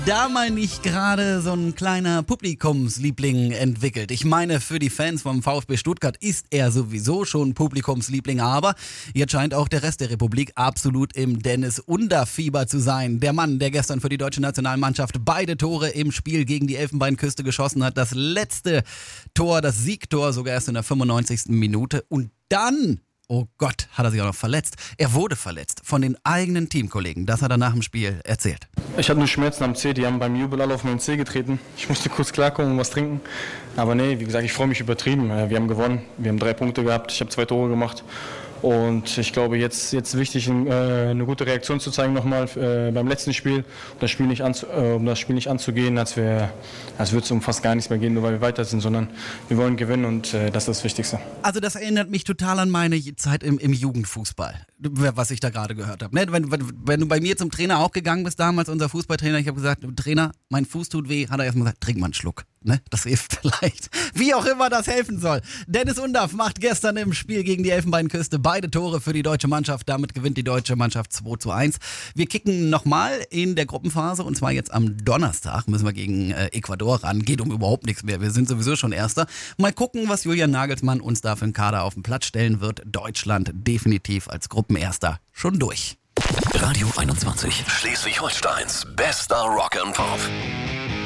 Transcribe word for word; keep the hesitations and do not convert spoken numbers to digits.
da mal nicht gerade so ein kleiner Publikumsliebling entwickelt. Ich meine, für die Fans vom VfB Stuttgart ist er sowieso schon Publikumsliebling, aber jetzt scheint auch der Rest der Republik absolut im Dennis-Under-Fieber zu sein. Der Mann, der gestern für die deutsche Nationalmannschaft beide Tore im Spiel gegen die Elfenbeinküste geschossen hat, das letzte Tor, das Siegtor, sogar erst in der fünfundneunzigsten Minute und dann... Oh Gott, hat er sich auch noch verletzt. Er wurde verletzt von den eigenen Teamkollegen. Das hat er nach dem Spiel erzählt. Ich hatte nur Schmerzen am Zeh. Die haben beim Jubel alle auf meinen Zeh getreten. Ich musste kurz klarkommen und was trinken. Aber nee, wie gesagt, ich freue mich übertrieben. Wir haben gewonnen. Wir haben drei Punkte gehabt. Ich habe zwei Tore gemacht. Und ich glaube, jetzt ist wichtig, eine gute Reaktion zu zeigen nochmal beim letzten Spiel, um das Spiel nicht, anzu, um das Spiel nicht anzugehen, als, wir, als würde es um fast gar nichts mehr gehen, nur weil wir weiter sind, sondern wir wollen gewinnen und das ist das Wichtigste. Also das erinnert mich total an meine Zeit im, im Jugendfußball, was ich da gerade gehört habe. Wenn, wenn, wenn du bei mir zum Trainer auch gegangen bist damals, unser Fußballtrainer, ich habe gesagt, Trainer, mein Fuß tut weh, hat er erstmal gesagt, trink mal einen Schluck. Ne? Das hilft vielleicht. Wie auch immer das helfen soll. Dennis Undaff macht gestern im Spiel gegen die Elfenbeinküste beide Tore für die deutsche Mannschaft. Damit gewinnt die deutsche Mannschaft zwei zu eins. Wir kicken nochmal in der Gruppenphase und zwar jetzt am Donnerstag müssen wir gegen äh, Ecuador ran. Geht um überhaupt nichts mehr. Wir sind sowieso schon Erster. Mal gucken, was Julian Nagelsmann uns da für einen Kader auf den Platz stellen wird. Deutschland definitiv als Gruppenerster schon durch. Radio einundzwanzig, Schleswig-Holsteins bester Rock and Pop.